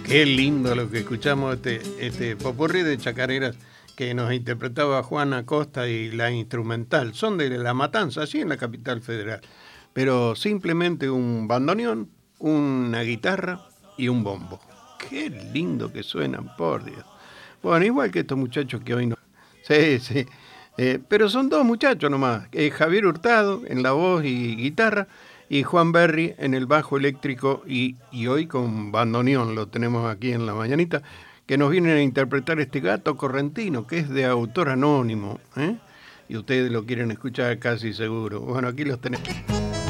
Qué lindo lo que escuchamos, este popurrí de chacareras que nos interpretaba Juan Acosta y la instrumental. Son de La Matanza, allí en la capital federal. Pero simplemente un bandoneón, una guitarra y un bombo. Qué lindo que suenan, por Dios. Bueno, igual que estos muchachos que hoy no. Sí, sí. Pero son dos muchachos nomás. Javier Hurtado en la voz y guitarra y Juan Berry en el bajo eléctrico y hoy con bandoneón, lo tenemos aquí en la mañanita, que nos vienen a interpretar este gato correntino, que es de autor anónimo, ¿eh? Y ustedes lo quieren escuchar casi seguro. Bueno, aquí los tenemos.